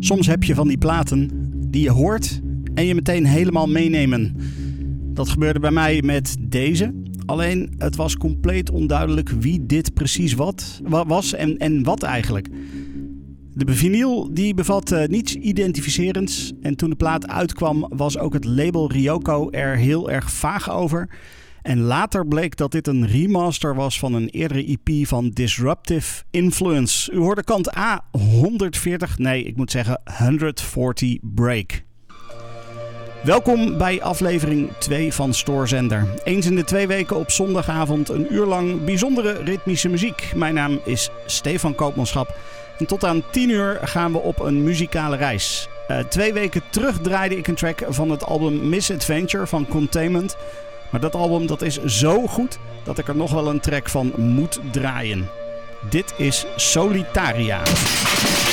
Soms heb je van die platen die je hoort en je meteen helemaal meenemen. Dat gebeurde bij mij met deze. Alleen het was compleet onduidelijk wie dit precies was en wat eigenlijk. De vinyl die bevat niets identificerends. En toen de plaat uitkwam was ook het label Ryoko er heel erg vaag over. En later bleek dat dit een remaster was van een eerdere EP van Disruptive Influence. U hoorde kant A 140 Break. Welkom bij aflevering 2 van Stoorzender. Eens in de 2 weken op zondagavond een uur lang bijzondere ritmische muziek. Mijn naam is Stefan Koopmanschap. En tot aan 10 uur gaan we op een muzikale reis. 2 weken terug draaide ik een track van het album Misadventure van Containment. Maar dat album dat is zo goed dat ik er nog wel een track van moet draaien. Dit is Solitaria.